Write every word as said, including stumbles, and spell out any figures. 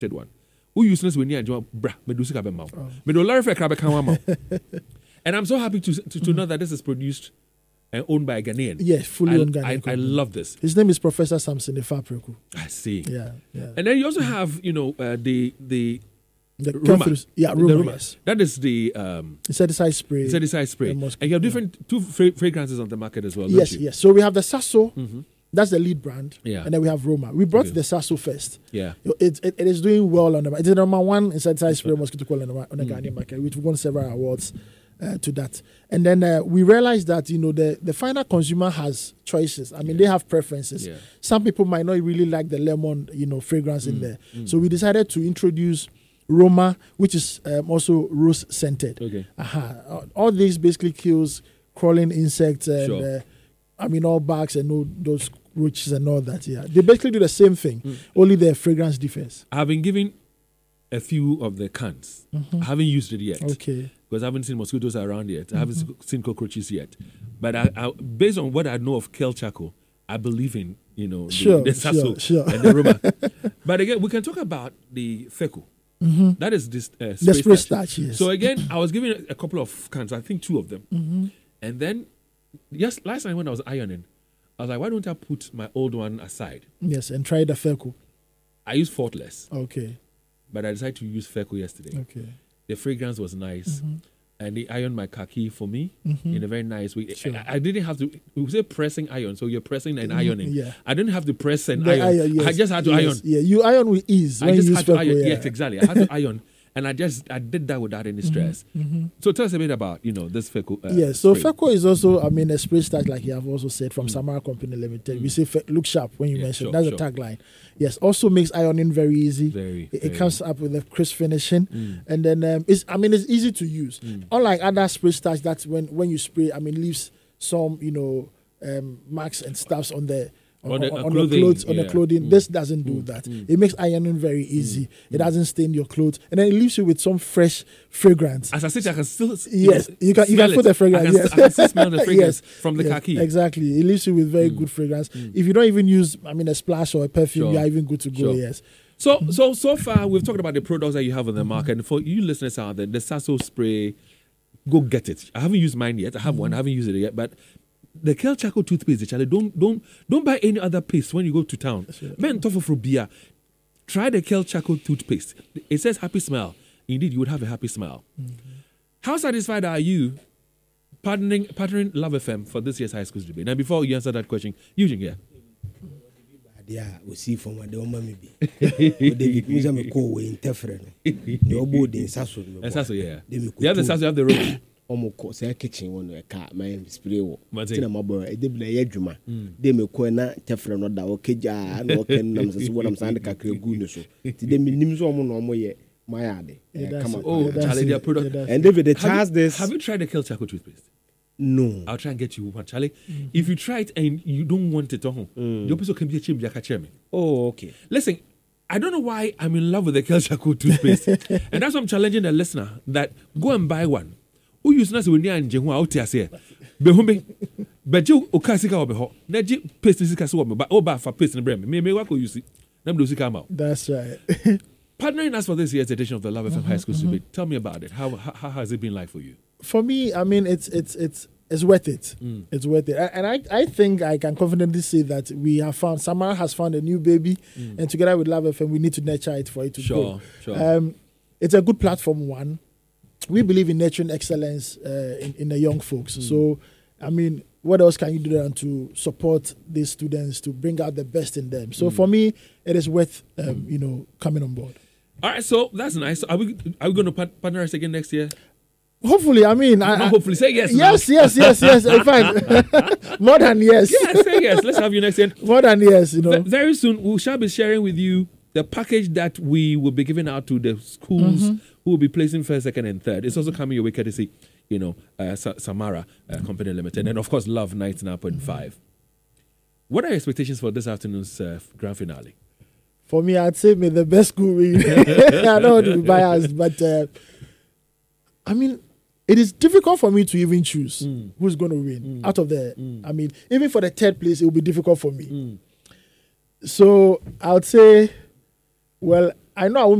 one. Who useless when you enjoy bra me do sika be mau. Me do lorry for crab can mau. And I'm so happy to to, to mm-hmm. know that this is produced and owned by a Ghanaian. Yes, fully I, owned Ghanaian. I, I love this. His name is Professor Samson Ifapreku. I see. Yeah, yeah. And then you also have, you know, uh, the the the Roma. Yeah, Roma, Roma. Yes. That is the um, insecticide spray. Insecticide spray. And you have different yeah. two fra- fragrances on the market as well. Yes, don't you? yes. So we have the Sasso. Mm-hmm. That's the lead brand. Yeah. And then we have Roma. We brought okay. the Sasso first. Yeah. It, it, it is doing well on the market. It's the number one insecticide spray mosquito coil on the, on the mm. Ghanaian market, which won several awards uh, to that. And then uh, we realized that, you know, the, the final consumer has choices. I mean, yeah. they have preferences. Yeah. Some people might not really like the lemon, you know, fragrance mm. in there. Mm. So we decided to introduce Roma, which is um, also rose scented. Okay. Uh-huh. All this basically kills crawling insects and, sure. uh, I mean, all bugs and all those roaches and all that. Yeah, they basically do the same thing, mm. only the fragrance differs. I've been given a few of the cans. Mm-hmm. I haven't used it yet. Okay. Because I haven't seen mosquitoes around yet. Mm-hmm. I haven't seen cockroaches yet. But I, I, based on what I know of Kel Chaco, I believe in, you know, the, sure, the Sasso sure, sure. and the Roma. But again, we can talk about the Feco. Mm-hmm. That is this uh, spray, the spray starch. starch. Yes. So again, I was given a couple of cans, I think two of them. Mm-hmm. And then, yes, last time when I was ironing, I was like, why don't I put my old one aside? Yes, and try the Feco. I use Faultless. Okay. But I decided to use Feco yesterday. Okay. The fragrance was nice. Mm-hmm. And they ironed my khaki for me mm-hmm. in a very nice way. Sure. I, I didn't have to, we say pressing iron, so you're pressing and ironing. Mm-hmm. Yeah. I didn't have to press and the iron. iron yes. I just had to yes. iron. Yeah, you iron with ease. I when just you had use to iron. Feco, yeah. Yes, exactly. I had to iron. And I just, I did that without any stress. Mm-hmm. So tell us a bit about, you know, this Feco. Uh, yes, so spray. Feco is also, I mean, a spray starch, like you have also said, from mm. Samara Company Limited. Mm. We say, fe- look sharp when you yeah, mention. Sure, That's sure. the tagline. Yes, also makes ironing very easy. Very. It, very. it comes up with a crisp finishing. Mm. And then, um, it's, I mean, it's easy to use. Mm. Unlike other spray starch, that's when, when you spray, I mean, leaves some, you know, um, marks and stuffs on the, on, on, the, on, on the clothes, on yeah. the clothing. Mm. This doesn't do mm. that. Mm. It makes ironing very easy. Mm. It doesn't stain your clothes. And then it leaves you with some fresh fragrance. As I said, I can still yes, know, you can you can put the fragrance. I can, yes, I can still smell the fragrance yes. from the yes, khaki. Exactly, it leaves you with very mm. good fragrance. Mm. If you don't even use, I mean, a splash or a perfume, Sure. you are even good to go. Sure. Yes. So mm. so so far, we've talked about the products that you have on the market. And for you listeners out there, the Sasso spray, go get it. I haven't used mine yet. I have mm. one. I haven't used it yet, but. The Kel Chaco toothpaste, Charlie, don't don't don't buy any other paste when you go to town. Men tough for beer. Try the Kel Chaco toothpaste. It says happy smile. Indeed, you would have a happy smile. Mm-hmm. How satisfied are you partnering partnering Love F M for this year's high school debate? Now, before you answer that question, Eugene, yeah. Yeah, we see from what the woman may be. They use a call way interference. No board in Sasso. Sasso, yeah. You have the Sasso, you have the road. Almost say kitchen one a car, my spray. Martin, I'm a boy, a debla yedruma. They may call na Tefren or the Okaja, and what can what I'm saying, the Kakri goodness. They may name some no more yet. My ade. Come on. Oh, Charlie, their product. And David, they charge this. Have you tried the Kel Chaco toothpaste? No. I'll try and get you one, Charlie. Mm-hmm. If you try it and you don't want it at home, mm. your person can be a chim, me. Oh, okay. Listen, I don't know why I'm in love with the Kel Chaco toothpaste. And that's why I'm challenging the listener that go and buy one. Who use nas when you and Jehu out here? Behumbe, but you Okasika or Beho, Naji paste is Caswam, but Oba for paste in Bremen. May work you see. Them do come out. That's right. Partnering us for this year's edition of the Love F M mm-hmm, High School mm-hmm. Debate. Tell me about it. How, how how has it been like for you? For me, I mean, it's it's it's it's worth it. Mm. It's worth it, and I I think I can confidently say that we have found Samara has found a new baby, mm. and together with Love F M, we need to nurture it for it to sure, grow. Sure. Um, it's a good platform. One, we believe in nurturing excellence uh, in in the young folks. Mm. So, I mean, what else can you do than to support these students to bring out the best in them? So, mm. for me, it is worth um, mm. you know coming on board. All right, so that's nice. Are we are we going to partner us again next year? Hopefully, I mean, I, no, hopefully, say yes. Yes, now. yes, yes, yes. In fact, more than yes. Yeah, say yes. Let's have you next year. More than yes, you know. V- very soon, we shall be sharing with you the package that we will be giving out to the schools mm-hmm. who will be placing first, second, and third. It's also coming your way courtesy, you know, uh, Sa- Samara uh, Company Limited, and of course, Love ninety-nine point five. What are your expectations for this afternoon's uh, grand finale? For me, I'd say may the best school win. I don't want to be biased, but uh, I mean, it is difficult for me to even choose mm. who's going to win mm. out of the. Mm. I mean, even for the third place, it will be difficult for me. Mm. So I would say, well, I know I won't